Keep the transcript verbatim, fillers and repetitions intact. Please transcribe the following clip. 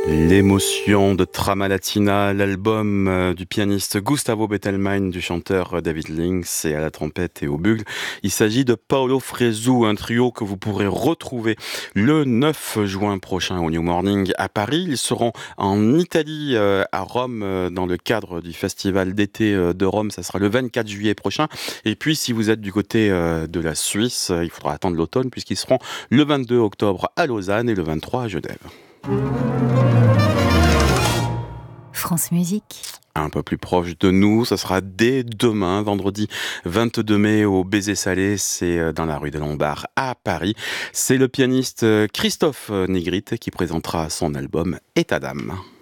L'émotion de Trama Latina, l'album euh, du pianiste Gustavo Bettelmann, du chanteur euh, David Lynx et à la trompette et au bugle. Il s'agit de Paolo Fresu, un trio que vous pourrez retrouver le neuf juin prochain au New Morning à Paris. Ils seront en Italie, euh, à Rome, euh, dans le cadre du festival d'été euh, de Rome. Ça sera le vingt-quatre juillet prochain. Et puis, si vous êtes du côté euh, de la Suisse, euh, il faudra attendre l'automne puisqu'ils seront le vingt-deux octobre à Lausanne et le vingt-trois à Genève. France Musique. Un peu plus proche de nous, ça sera dès demain, vendredi vingt-deux mai au Baiser Salé, c'est dans la rue des Lombards à Paris. C'est le pianiste Christophe Négrite qui présentera son album État d'âme.